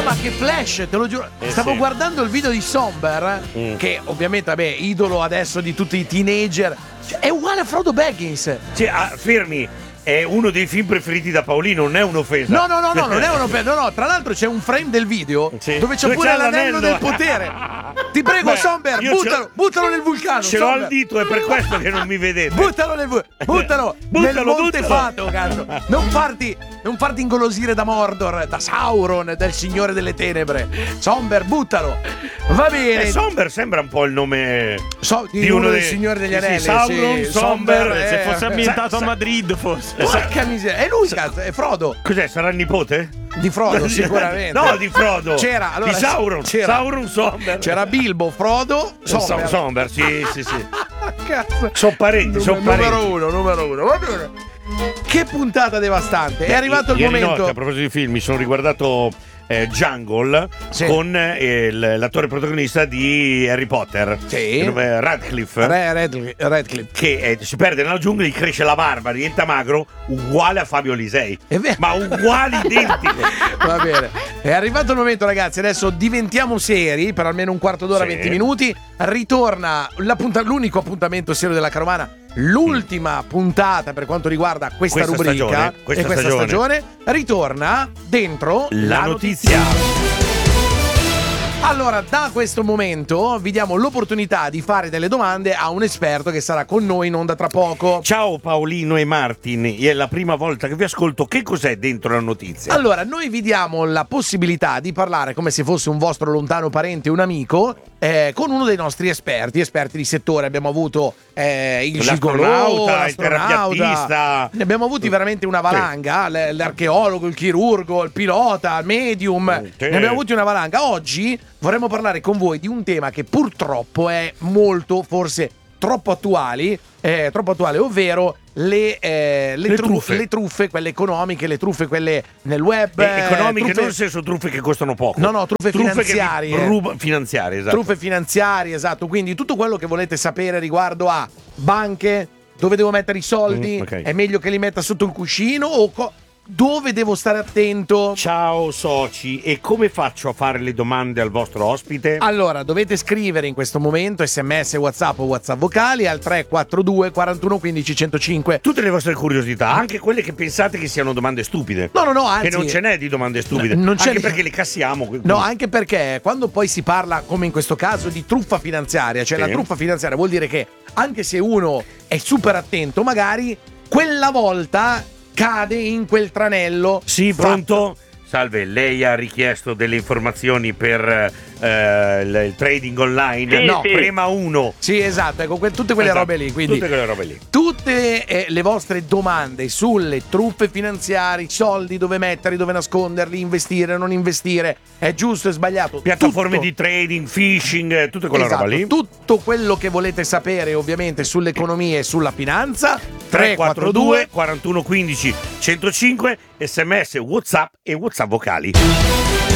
ma che flash, te lo giuro. Stavo guardando il video di Somber, che ovviamente, vabbè, idolo adesso di tutti i teenager. Cioè, è uguale a Frodo Baggins. Fermi. È uno dei film preferiti da Paolino, non è un'offesa. No, non è un'offesa. No, tra l'altro c'è un frame del video dove c'è pure l'anello del potere. Ti prego, Somber, buttalo nel vulcano. Ce l'ho al dito, è per questo che non mi vedete. Buttalo nel Monte Fato, cazzo. Non farti ingolosire da Mordor, da Sauron, del Signore delle Tenebre. Somber, buttalo. Va bene. Somber sembra un po' il nome di uno del Signore degli Anelli. Sauron, Somber. Se fosse ambientato a Madrid, forse. Porca miseria, è lui, cazzo, è Frodo. Cos'è, sarà il nipote? Di Frodo, sicuramente. No, di Frodo. C'era, allora, di Sauron. Sauron, Somber. C'era Bilbo, Frodo, Somber. Somber, sì. Cazzo. Sono parenti, Numero uno. Va bene. Che puntata devastante. È arrivato il momento. Notte, a proposito di film, mi sono riguardato Jungle con l'attore protagonista di Harry Potter, Radcliffe, che si perde nella giungla, gli cresce la barba, diventa magro, uguale a Fabio Lisei, ma uguale, identico. Va bene, è arrivato il momento, ragazzi. Adesso diventiamo seri per almeno un quarto d'ora, 20 minuti. Ritorna l'unico appuntamento serio della Carovana, l'ultima puntata per quanto riguarda questa rubrica questa stagione. Ritorna dentro la notizia. Allora, da questo momento vi diamo l'opportunità di fare delle domande a un esperto che sarà con noi in onda tra poco. Ciao Paolino e Martin, è la prima volta che vi ascolto. Che cos'è dentro la notizia? Allora, noi vi diamo la possibilità di parlare come se fosse un vostro lontano parente, un amico, con uno dei nostri esperti di settore. Abbiamo avuto il gigolò, il terapeutista. Ne abbiamo avuti veramente una valanga, l'archeologo, il chirurgo, il pilota, il medium. Ne abbiamo avuti una valanga. Oggi vorremmo parlare con voi di un tema che purtroppo è molto, forse troppo attuale, ovvero le truffe, quelle economiche, le truffe quelle nel web. Economiche, non nel senso truffe che costano poco. No, truffe finanziarie. Finanziarie, esatto. Truffe finanziarie, esatto. Quindi tutto quello che volete sapere riguardo a banche, dove devo mettere i soldi, è meglio che li metta sotto il cuscino o dove devo stare attento? Ciao soci, e come faccio a fare le domande al vostro ospite? Allora, dovete scrivere in questo momento SMS, WhatsApp o WhatsApp vocali al 342 41 15 105. Tutte le vostre curiosità, anche quelle che pensate che siano domande stupide. No, anzi, che non ce n'è di domande stupide, perché le cassiamo. No, anche perché quando poi si parla, come in questo caso, di truffa finanziaria, cioè la truffa finanziaria vuol dire che anche se uno è super attento, magari quella volta cade in quel tranello. Sì, pronto? Salve, lei ha richiesto delle informazioni per il trading online? Sì, no, prema 1. Sì, esatto, ecco, tutte quelle robe lì. Quindi, tutte quelle robe lì. Tutte le vostre domande sulle truffe finanziarie, soldi, dove metterli, dove nasconderli, investire, non investire, è giusto, è sbagliato. Piattaforme di trading, phishing, tutte quella roba lì. Tutto quello che volete sapere, ovviamente, sull'economia e sulla finanza. 342 41 15 105, SMS, WhatsApp e WhatsApp vocali.